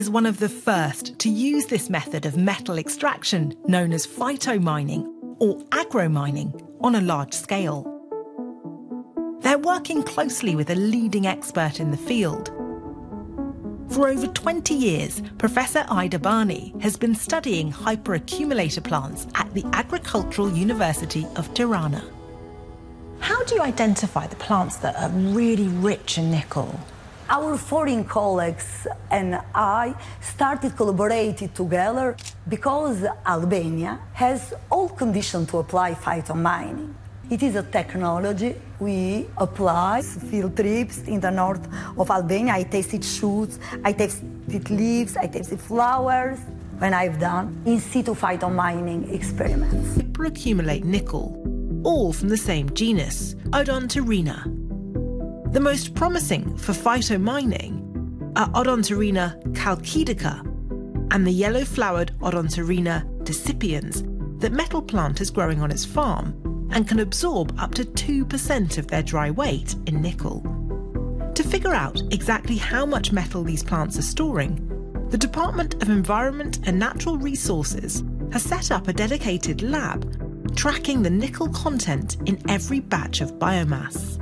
is one of the first to use this method of metal extraction known as phytomining or agromining on a large scale. They're working closely with a leading expert in the field. For over 20 years, Professor Ida Barney has been studying hyperaccumulator plants at the Agricultural University of Tirana. How do you identify the plants that are really rich in nickel? Our foreign colleagues and I started collaborating together because Albania has all conditions to apply phytomining. It is a technology we apply. Field trips in the north of Albania, I tasted shoots, I tasted leaves, I tasted flowers when I've done in situ phytomining experiments. Hyperaccumulate nickel, all from the same genus, Odontorina. The most promising for phytomining are Odontorina chalcidica and the yellow-flowered Odontorina decipiens that Metal Plant is growing on its farm and can absorb up to 2% of their dry weight in nickel. To figure out exactly how much metal these plants are storing, the Department of Environment and Natural Resources has set up a dedicated lab tracking the nickel content in every batch of biomass.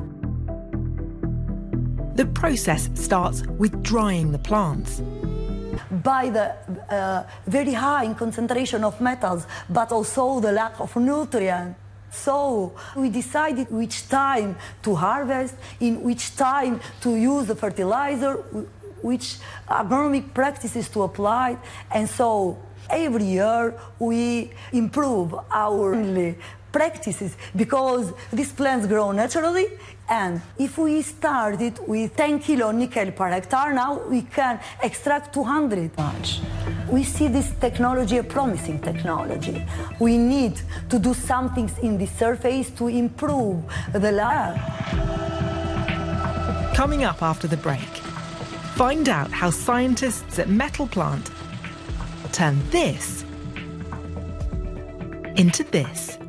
The process starts with drying the plants. By the very high concentration of metals, but also the lack of nutrients. So we decided which time to harvest, in which time to use the fertilizer, which agronomic practices to apply. And so every year we improve our practices because these plants grow naturally. And if we started with 10 kilo nickel per hectare, now we can extract 200 much. We see this technology a promising technology. We need to do something in the surface to improve the lab. Coming up after the break, find out how scientists at Metal Plant turn this into this.